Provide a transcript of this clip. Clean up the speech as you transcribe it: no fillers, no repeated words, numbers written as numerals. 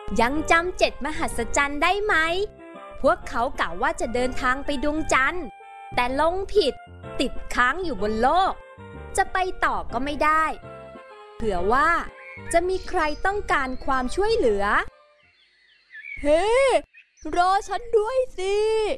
ยังจำ7 มหัศจรรย์ได้ไหมพวกเขากล่าวว่าจะเดินทางไปดวงจันทร์แต่ลงผิดติดค้างอยู่บนโลกจะไปต่อก็ไม่ได้เผื่อว่าจะมีใครต้องการความช่วยเหลือเฮ้ รอฉันด้วยสิ